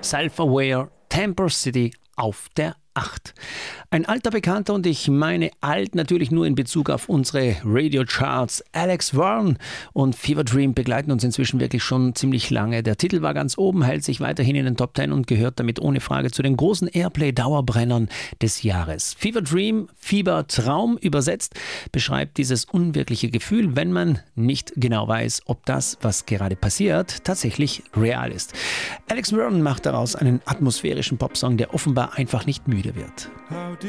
Self-Aware, Temper City auf der 8. Ein alter Bekannter, und ich meine alt natürlich nur in Bezug auf unsere Radio-Charts. Alex Warren und Fever Dream begleiten uns inzwischen wirklich schon ziemlich lange. Der Titel war ganz oben, hält sich weiterhin in den Top 10 und gehört damit ohne Frage zu den großen Airplay-Dauerbrennern des Jahres. Fever Dream, Fiebertraum übersetzt, beschreibt dieses unwirkliche Gefühl, wenn man nicht genau weiß, ob das, was gerade passiert, tatsächlich real ist. Alex Warren macht daraus einen atmosphärischen Popsong, der offenbar einfach nicht müde wird.